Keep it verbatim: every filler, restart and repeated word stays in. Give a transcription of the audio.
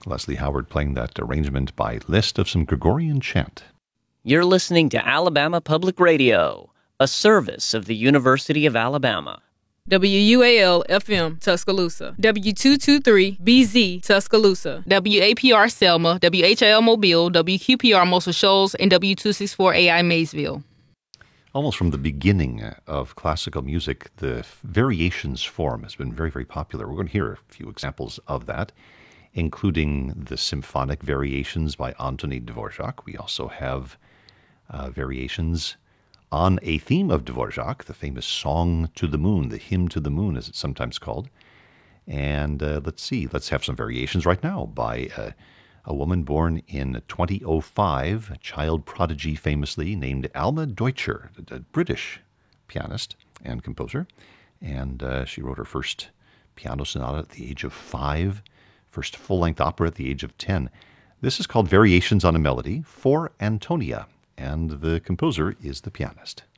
Leslie Howard playing that arrangement by Liszt of some Gregorian chant. You're listening to Alabama Public Radio, a service of the University of Alabama. W U A L F M Tuscaloosa, W two twenty-three B Z Tuscaloosa, W A P R Selma, W H I L Mobile, W Q P R Muscle Shoals, and W two sixty-four A I Maysville. Almost from the beginning of classical music, the variations form has been very, very popular. We're going to hear a few examples of that, including the symphonic variations by Anthony Dvorak. We also have uh, variations on a theme of Dvorak, the famous Song to the Moon, the Hymn to the Moon, as it's sometimes called. And uh, let's see, let's have some variations right now by uh, a woman born in twenty oh five, a child prodigy famously named Alma Deutscher, a British pianist and composer. And uh, she wrote her first piano sonata at the age of five, first full-length opera at the age of ten. This is called Variations on a Melody for Antonia, and the composer is the pianist.